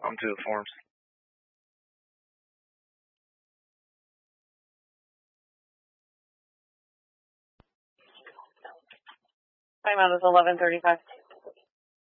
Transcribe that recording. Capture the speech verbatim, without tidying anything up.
Welcome to the forums. Timeout is eleven thirty-five.